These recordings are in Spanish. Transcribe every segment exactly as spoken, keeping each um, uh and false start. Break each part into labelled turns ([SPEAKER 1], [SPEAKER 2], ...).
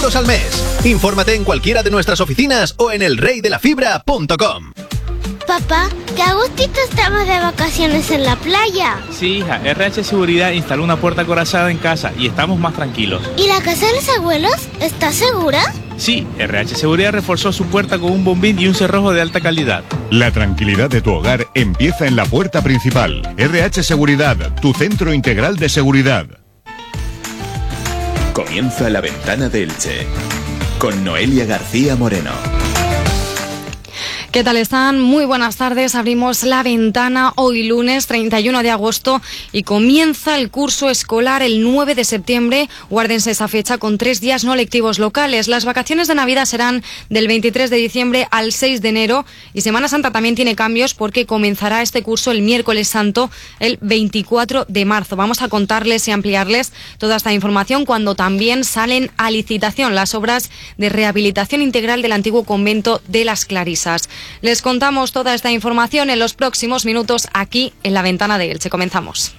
[SPEAKER 1] al mes. Infórmate en cualquiera de nuestras oficinas o en el rey de la fibra punto com.
[SPEAKER 2] Papá, qué a gustito estamos de vacaciones en la playa.
[SPEAKER 3] Sí, hija, R H Seguridad instaló una puerta acorazada en casa y estamos más tranquilos.
[SPEAKER 2] ¿Y la casa de los abuelos está segura?
[SPEAKER 3] Sí, R H Seguridad reforzó su puerta con un bombín y un cerrojo de alta calidad.
[SPEAKER 4] La tranquilidad de tu hogar empieza en la puerta principal. R H Seguridad, tu centro integral de seguridad.
[SPEAKER 5] Comienza La Ventana de Elche, con Noelia García Moreno.
[SPEAKER 6] ¿Qué tal están? Muy buenas tardes. Abrimos La Ventana hoy lunes treinta y uno de agosto y comienza el curso escolar el nueve de septiembre. Guárdense esa fecha con tres días no lectivos locales. Las vacaciones de Navidad serán del veintitrés de diciembre al seis de enero y Semana Santa también tiene cambios porque comenzará este curso el miércoles santo, el veinticuatro de marzo. Vamos a contarles y ampliarles toda esta información cuando también salen a licitación las obras de rehabilitación integral del antiguo convento de las Clarisas. Les contamos toda esta información en los próximos minutos aquí en La Ventana de Elche. Comenzamos.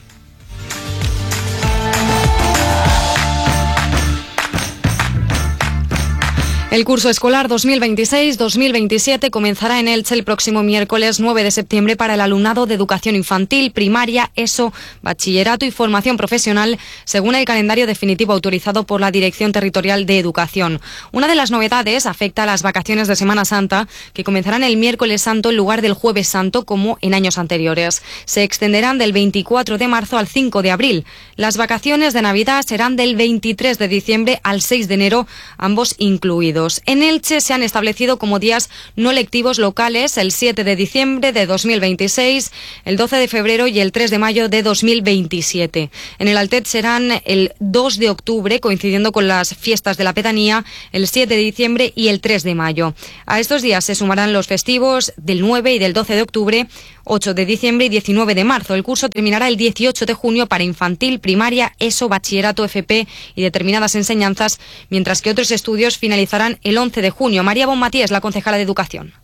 [SPEAKER 6] El curso escolar dos mil veintiséis dos mil veintisiete comenzará en Elche el próximo miércoles nueve de septiembre para el alumnado de educación infantil, primaria, ESO, bachillerato y formación profesional, según el calendario definitivo autorizado por la Dirección Territorial de Educación. Una de las novedades afecta a las vacaciones de Semana Santa, que comenzarán el miércoles santo en lugar del jueves santo, como en años anteriores. Se extenderán del veinticuatro de marzo al cinco de abril. Las vacaciones de Navidad serán del veintitrés de diciembre al seis de enero, ambos incluidos. En Elche se han establecido como días no lectivos locales el siete de diciembre de dos mil veintiséis, el doce de febrero y el tres de mayo de dos mil veintisiete. En el Altet serán el dos de octubre, coincidiendo con las fiestas de la pedanía, el siete de diciembre y el tres de mayo. A estos días se sumarán los festivos del nueve y del doce de octubre, ocho de diciembre y diecinueve de marzo. El curso terminará el dieciocho de junio para infantil, primaria, ESO, bachillerato, F P y determinadas enseñanzas, mientras que otros estudios finalizarán el once de junio. María Bonmatí es la concejala de Educación.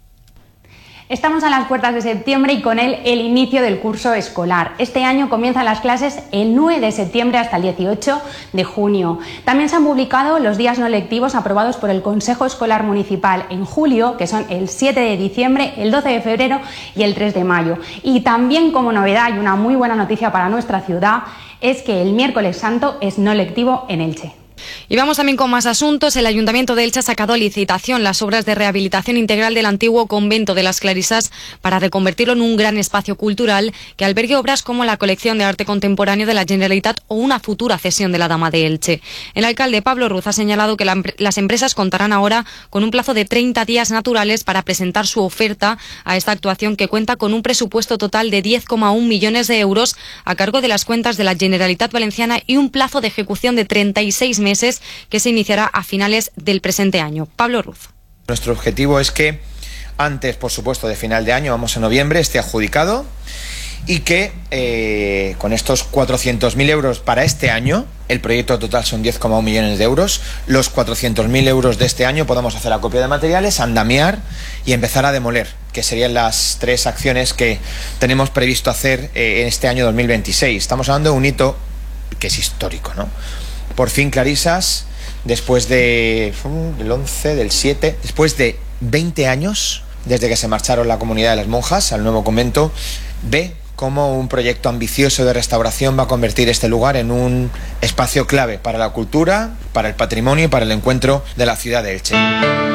[SPEAKER 7] Estamos a las puertas de septiembre y con él el inicio del curso escolar. Este año comienzan las clases el nueve de septiembre hasta el dieciocho de junio. También se han publicado los días no lectivos aprobados por el Consejo Escolar Municipal en julio, que son el siete de diciembre, el doce de febrero y el tres de mayo. Y también, como novedad y una muy buena noticia para nuestra ciudad, es que el miércoles santo es no lectivo en Elche.
[SPEAKER 6] Y vamos también con más asuntos. El Ayuntamiento de Elche ha sacado a licitación las obras de rehabilitación integral del antiguo convento de las Clarisas para reconvertirlo en un gran espacio cultural que albergue obras como la colección de arte contemporáneo de la Generalitat o una futura cesión de la Dama de Elche. El alcalde Pablo Ruz ha señalado que la, las empresas contarán ahora con un plazo de treinta días naturales para presentar su oferta a esta actuación, que cuenta con un presupuesto total de diez coma uno millones de euros a cargo de las cuentas de la Generalitat Valenciana y un plazo de ejecución de treinta y seis meses que se iniciará a finales del presente año. Pablo Ruz.
[SPEAKER 8] Nuestro objetivo es que antes, por supuesto, de final de año, vamos a noviembre, esté adjudicado y que eh, con estos cuatrocientos mil euros para este año, el proyecto total son diez coma uno millones de euros, los cuatrocientos mil euros de este año podamos hacer acopio de materiales, andamiar y empezar a demoler, que serían las tres acciones que tenemos previsto hacer eh, en este año dos mil veintiséis. Estamos hablando de un hito que es histórico, ¿no? Por fin Clarisas, después de uh, del once, del siete, después de veinte años, desde que se marcharon la comunidad de las monjas al nuevo convento, ve cómo un proyecto ambicioso de restauración va a convertir este lugar en un espacio clave para la cultura, para el patrimonio y para el encuentro de la ciudad de Elche.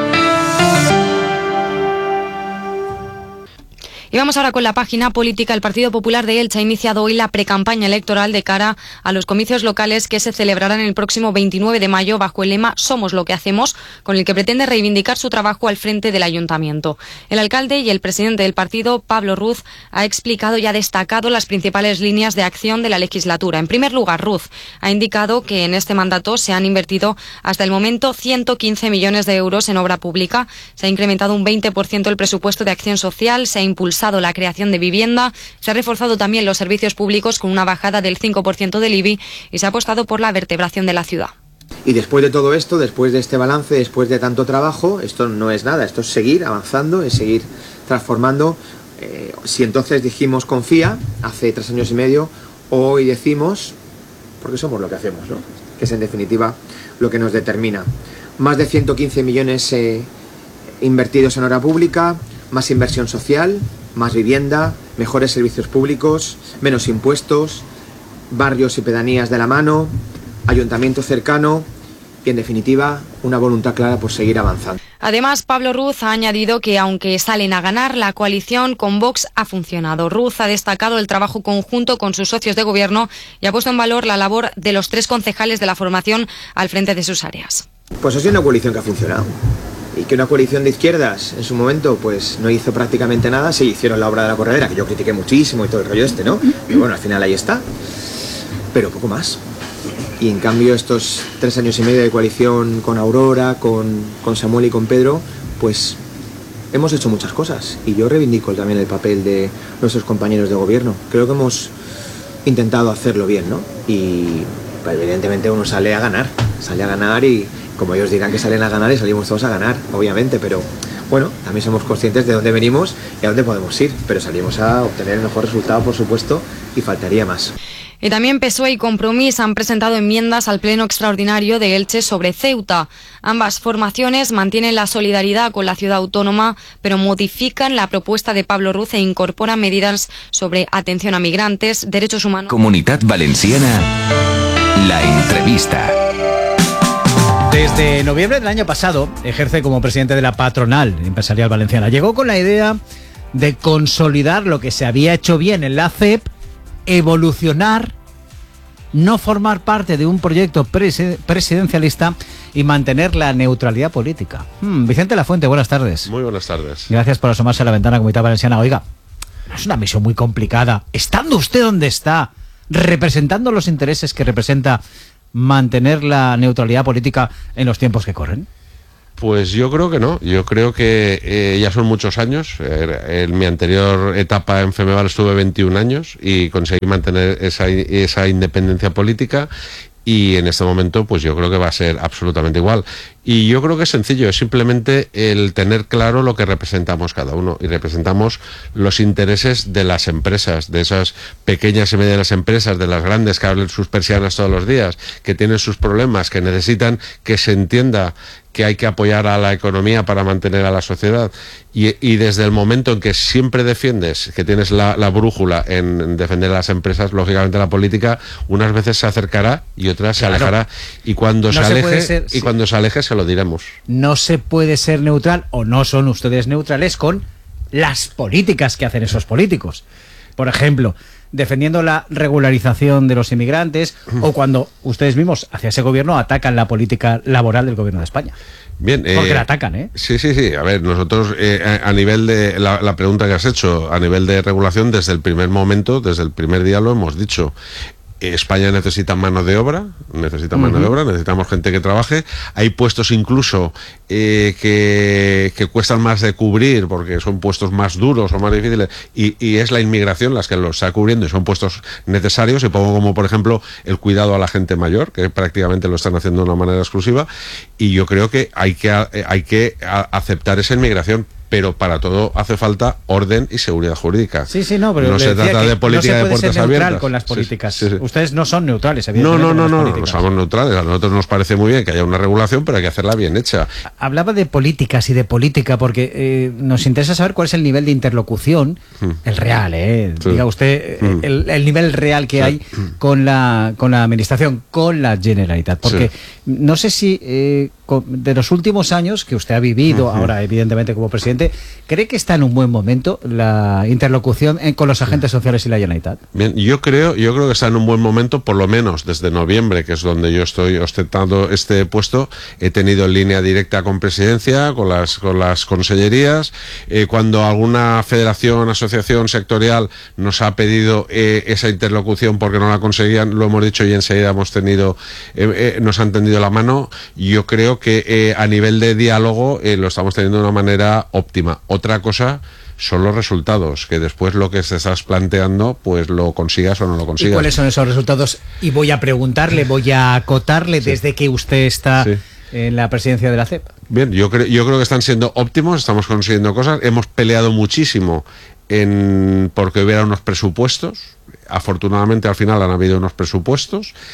[SPEAKER 6] Y vamos ahora con la página política. El Partido Popular de Elche ha iniciado hoy la precampaña electoral de cara a los comicios locales que se celebrarán el próximo veintinueve de mayo bajo el lema Somos lo que hacemos, con el que pretende reivindicar su trabajo al frente del ayuntamiento. El alcalde y el presidente del partido, Pablo Ruz, ha explicado y ha destacado las principales líneas de acción de la legislatura. En primer lugar, Ruz ha indicado que en este mandato se han invertido hasta el momento ciento quince millones de euros en obra pública, se ha incrementado un veinte por ciento el presupuesto de acción social, se ha impulsado la creación de vivienda, se ha reforzado también los servicios públicos con una bajada del cinco por ciento del I B I y se ha apostado por la vertebración de la ciudad.
[SPEAKER 9] Y después de todo esto, después de este balance, después de tanto trabajo, esto no es nada, esto es seguir avanzando, es seguir transformando. Eh, si entonces dijimos confía, hace tres años y medio, hoy decimos, porque somos lo que hacemos, ¿no? Que es en definitiva lo que nos determina. más de ciento quince millones eh, invertidos en obra pública, más inversión social, más vivienda, mejores servicios públicos, menos impuestos, barrios y pedanías de la mano, ayuntamiento cercano y, en definitiva, una voluntad clara por seguir avanzando.
[SPEAKER 6] Además, Pablo Ruz ha añadido que, aunque salen a ganar, la coalición con Vox ha funcionado. Ruz ha destacado el trabajo conjunto con sus socios de gobierno y ha puesto en valor la labor de los tres concejales de la formación al frente de sus áreas.
[SPEAKER 9] Pues ha sido una coalición que ha funcionado. Y que una coalición de izquierdas en su momento pues no hizo prácticamente nada. Sí, hicieron la obra de la corredera, que yo critiqué muchísimo y todo el rollo este, ¿no? Pero bueno, al final ahí está. Pero poco más. Y en cambio estos tres años y medio de coalición con Aurora, con, con Samuel y con Pedro, pues hemos hecho muchas cosas. Y yo reivindico también el papel de nuestros compañeros de gobierno. Creo que hemos intentado hacerlo bien, ¿no? Y pues, evidentemente uno sale a ganar. Sale a ganar y, como ellos dirán que salen a ganar, y salimos todos a ganar, obviamente, pero bueno, también somos conscientes de dónde venimos y a dónde podemos ir, pero salimos a obtener el mejor resultado, por supuesto, y faltaría más.
[SPEAKER 6] Y también P S O E y Compromís han presentado enmiendas al Pleno Extraordinario de Elche sobre Ceuta. Ambas formaciones mantienen la solidaridad con la ciudad autónoma, pero modifican la propuesta de Pablo Ruz e incorporan medidas sobre atención a migrantes, derechos humanos.
[SPEAKER 10] Comunitat Valenciana, la entrevista.
[SPEAKER 11] Desde noviembre del año pasado ejerce como presidente de la Patronal Empresarial Valenciana. Llegó con la idea de consolidar lo que se había hecho bien en la C E P, evolucionar, no formar parte de un proyecto presi- presidencialista y mantener la neutralidad política. Hmm, Vicente Lafuente, buenas tardes.
[SPEAKER 12] Muy buenas tardes.
[SPEAKER 11] Gracias por asomarse a la ventana, Comunidad Valenciana. Oiga, no es una misión muy complicada. Estando usted donde está, representando los intereses que representa, mantener la neutralidad política en los tiempos que corren.
[SPEAKER 12] Pues yo creo que no, yo creo que eh, ya son muchos años. Eh, en mi anterior etapa en Femeval estuve veintiún años y conseguí mantener esa, esa independencia política, y en este momento pues yo creo que va a ser absolutamente igual. Y yo creo que es sencillo, es simplemente el tener claro lo que representamos cada uno, y representamos los intereses de las empresas, de esas pequeñas y medianas empresas, de las grandes que abren sus persianas todos los días, que tienen sus problemas, que necesitan que se entienda que hay que apoyar a la economía para mantener a la sociedad, y, y desde el momento en que siempre defiendes, que tienes la, la brújula en defender a las empresas, lógicamente la política unas veces se acercará y otras se claro. alejará, y cuando no se aleje ser, y sí. cuando se aleje se lo diremos.
[SPEAKER 11] No se puede ser neutral, o no son ustedes neutrales con las políticas que hacen esos políticos. Por ejemplo, defendiendo la regularización de los inmigrantes, o cuando ustedes mismos hacia ese gobierno atacan la política laboral del gobierno de España.
[SPEAKER 12] Bien,
[SPEAKER 11] porque
[SPEAKER 12] eh,
[SPEAKER 11] la atacan, ¿eh?
[SPEAKER 12] Sí, sí, sí. A ver, nosotros eh, a, a nivel de la, la pregunta que has hecho, a nivel de regulación, desde el primer momento, desde el primer día lo hemos dicho. España necesita mano de obra, necesita uh-huh. mano de obra, necesitamos gente que trabaje. Hay puestos incluso eh, que, que cuestan más de cubrir porque son puestos más duros o más difíciles, y, y es la inmigración las que los está cubriendo, y son puestos necesarios. Y pongo como por ejemplo el cuidado a la gente mayor, que prácticamente lo están haciendo de una manera exclusiva, y yo creo que hay que, hay que aceptar esa inmigración. Pero para todo hace falta orden y seguridad jurídica.
[SPEAKER 11] Sí, sí, no, pero
[SPEAKER 12] no se trata de política
[SPEAKER 11] no
[SPEAKER 12] de puertas
[SPEAKER 11] ser neutral
[SPEAKER 12] abiertas
[SPEAKER 11] con las políticas.
[SPEAKER 12] Sí, sí, sí.
[SPEAKER 11] Ustedes no son neutrales, evidentemente.
[SPEAKER 12] No, no, no,
[SPEAKER 11] no,
[SPEAKER 12] no, no somos neutrales. A nosotros nos parece muy bien que haya una regulación, pero hay que hacerla bien hecha.
[SPEAKER 11] Hablaba de políticas y de política porque eh, nos interesa saber cuál es el nivel de interlocución, hmm. el real, eh, sí. diga usted, hmm. el, el nivel real que sí. hay con la con la administración, con la Generalitat, porque sí. no sé si eh, de los últimos años que usted ha vivido, uh-huh. ahora evidentemente como presidente, ¿cree que está en un buen momento la interlocución en, con los agentes sociales y la Generalitat?
[SPEAKER 12] Bien, yo creo, yo creo que está en un buen momento, por lo menos desde noviembre, que es donde yo estoy ostentando este puesto. He tenido en línea directa con Presidencia, con las, con las consellerías. Eh, cuando alguna federación, asociación sectorial nos ha pedido eh, esa interlocución porque no la conseguían, lo hemos dicho y enseguida hemos tenido, eh, eh, nos han tendido la mano. Yo creo que eh, a nivel de diálogo eh, lo estamos teniendo de una manera óptima. Otra cosa son los resultados, que después lo que te estás planteando, pues lo consigas o no lo consigas.
[SPEAKER 11] ¿Y cuáles son esos resultados? Y voy a preguntarle, voy a acotarle sí. desde que usted está sí. en la presidencia de la C E P.
[SPEAKER 12] Bien, yo, cre- yo creo que están siendo óptimos, estamos consiguiendo cosas. Hemos peleado muchísimo en porque hubiera unos presupuestos. Afortunadamente al final han habido unos presupuestos.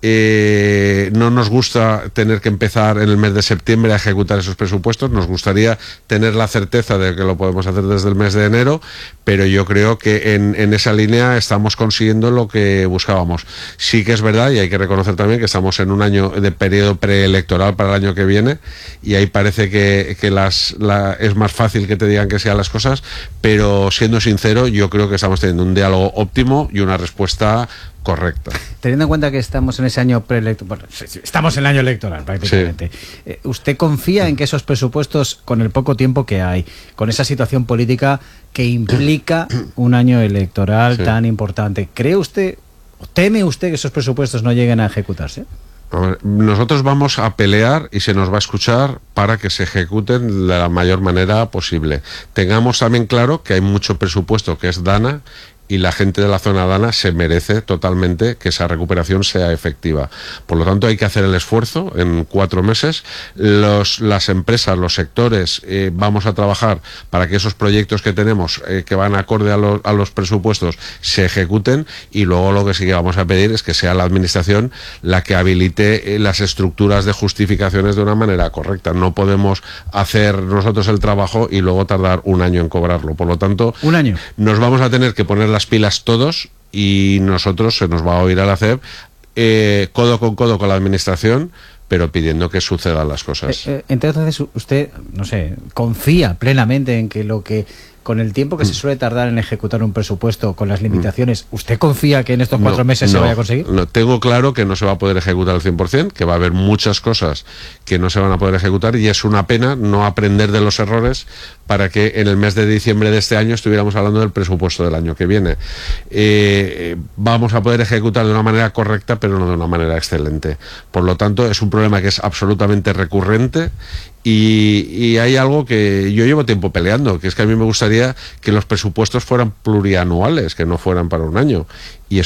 [SPEAKER 12] Eh, no nos gusta tener que empezar en el mes de septiembre a ejecutar esos presupuestos, nos gustaría tener la certeza de que lo podemos hacer desde el mes de enero, pero yo creo que en, en esa línea estamos consiguiendo lo que buscábamos. Sí que es verdad, y hay que reconocer también que estamos en un año de periodo preelectoral para el año que viene, y ahí parece que, que las, la, es más fácil que te digan que sean las cosas, pero siendo sincero, yo creo que estamos teniendo un diálogo óptimo y una respuesta correcta.
[SPEAKER 11] Teniendo en cuenta que estamos en ese año preelectoral, bueno, estamos en el año electoral prácticamente, sí. eh, ¿usted confía en que esos presupuestos, con el poco tiempo que hay, con esa situación política que implica un año electoral sí. tan importante, ¿cree usted, o teme usted que esos presupuestos no lleguen a ejecutarse?
[SPEAKER 12] Nosotros vamos a pelear y se nos va a escuchar para que se ejecuten de la mayor manera posible. Tengamos también claro que hay mucho presupuesto que es Dana, y la gente de la zona Dana se merece totalmente que esa recuperación sea efectiva. Por lo tanto, hay que hacer el esfuerzo en cuatro meses. Los, las empresas, los sectores, eh, vamos a trabajar para que esos proyectos que tenemos, eh, que van acorde a, lo, a los presupuestos, se ejecuten, y luego lo que sí que vamos a pedir es que sea la administración la que habilite eh, las estructuras de justificaciones de una manera correcta. No podemos hacer nosotros el trabajo y luego tardar un año en cobrarlo. Por lo tanto,
[SPEAKER 11] un año.
[SPEAKER 12] Nos vamos a tener que poner las pilas todos, y nosotros se nos va a oír a la C E P eh, codo con codo con la administración, pero pidiendo que sucedan las cosas.
[SPEAKER 11] Eh, eh, entonces usted, no sé, confía plenamente en que lo que con el tiempo que se suele tardar en ejecutar un presupuesto, con las limitaciones, ¿usted confía que en estos cuatro
[SPEAKER 12] no,
[SPEAKER 11] meses
[SPEAKER 12] no,
[SPEAKER 11] se vaya a conseguir?
[SPEAKER 12] No, tengo claro que no se va a poder ejecutar al cien por ciento, que va a haber muchas cosas que no se van a poder ejecutar, y es una pena no aprender de los errores para que en el mes de diciembre de este año estuviéramos hablando del presupuesto del año que viene. Eh, vamos a poder ejecutar de una manera correcta, pero no de una manera excelente. Por lo tanto, es un problema que es absolutamente recurrente, y, y hay algo que yo llevo tiempo peleando, que es que a mí me gustaría que los presupuestos fueran plurianuales, que no fueran para un año. Y